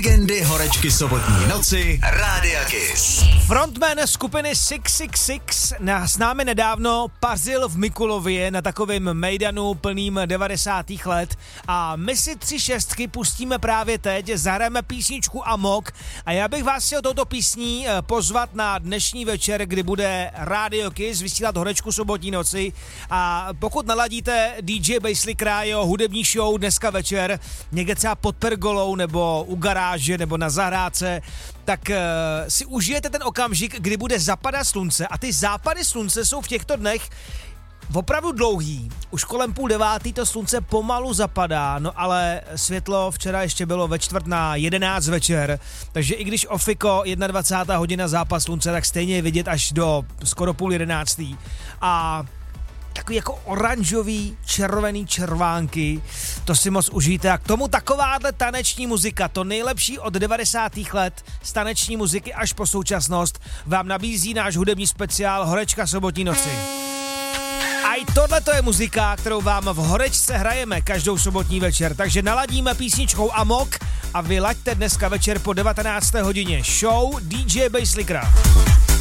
Legendy horečky sobotní noci Rádia Kiss. Frontman skupiny 666 s námi nedávno pařil v Mikulově na takovém mejdanu plným 90. let a my si 3 šestky pustíme právě teď, zahrajeme písničku Amok a já bych vás chtěl touto písní pozvat na dnešní večer, kdy bude Radio Kiss vysílat horečku sobotní noci a pokud naladíte DJ Basely Krájo hudební show dneska večer, někde třeba pod pergolou nebo u garáže nebo na zahrádce, tak si užijete ten okamžik, kdy bude zapadat slunce a ty západy slunce jsou v těchto dnech opravdu dlouhý. Už kolem 8:30 to slunce pomalu zapadá, no ale světlo včera ještě bylo ve 10:45 večer, takže i když ofiko 21. hodina západ slunce, tak stejně je vidět až do skoro 10:30 a takový jako oranžový, červený červánky, to si moc užijte a k tomu takováhle taneční muzika, to nejlepší od 90. let z taneční muziky až po současnost vám nabízí náš hudební speciál Horečka sobotní noci. A i tohle to je muzika, kterou vám v Horečce hrajeme každou sobotní večer, takže naladíme písničkou Amok a vy laďte dneska večer po 19. hodině show DJ Basely Krájo.